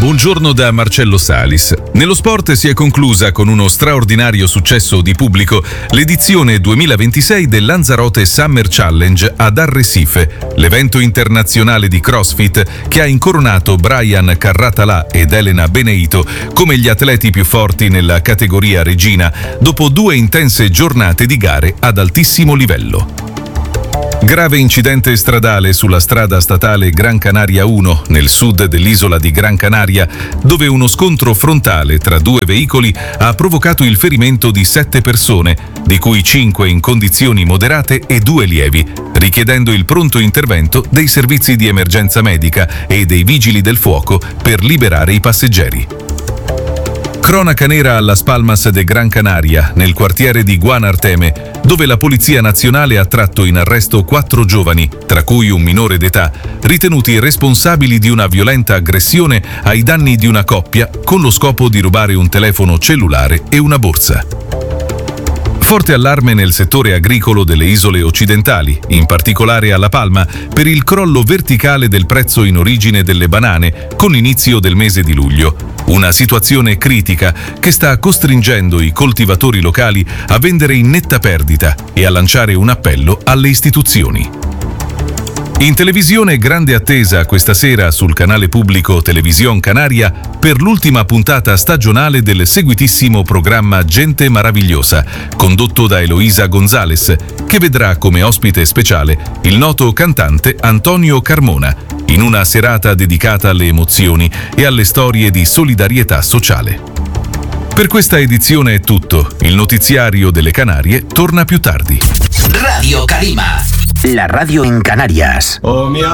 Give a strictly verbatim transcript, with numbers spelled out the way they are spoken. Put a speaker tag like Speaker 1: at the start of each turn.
Speaker 1: Buongiorno da Marcello Salis. Nello sport si è conclusa con uno straordinario successo di pubblico l'edizione duemilaventisei del Lanzarote Summer Challenge ad Arrecife, l'evento internazionale di CrossFit che ha incoronato Brian Carratalà ed Elena Beneito come gli atleti più forti nella categoria regina, dopo due intense giornate di gare ad altissimo livello. Grave incidente stradale sulla strada statale Gran Canaria uno, nel sud dell'isola di Gran Canaria, dove uno scontro frontale tra due veicoli ha provocato il ferimento di sette persone, di cui cinque in condizioni moderate e due lievi, richiedendo il pronto intervento dei servizi di emergenza medica e dei vigili del fuoco per liberare i passeggeri. Cronaca nera a Las Palmas de Gran Canaria, nel quartiere di Guanarteme, dove la Polizia Nazionale ha tratto in arresto quattro giovani, tra cui un minore d'età, ritenuti responsabili di una violenta aggressione ai danni di una coppia con lo scopo di rubare un telefono cellulare e una borsa. Forte allarme nel settore agricolo delle isole occidentali, in particolare a La Palma, per il crollo verticale del prezzo in origine delle banane con l'inizio del mese di luglio. Una situazione critica che sta costringendo i coltivatori locali a vendere in netta perdita e a lanciare un appello alle istituzioni. In televisione grande attesa questa sera sul canale pubblico Televisión Canaria per l'ultima puntata stagionale del seguitissimo programma Gente Maravigliosa, condotto da Eloisa González, che vedrà come ospite speciale il noto cantante Antonio Carmona, in una serata dedicata alle emozioni e alle storie di solidarietà sociale. Per questa edizione è tutto. Il notiziario delle Canarie torna più tardi.
Speaker 2: Radio Calima, la radio en Canarias.
Speaker 3: Oh, mi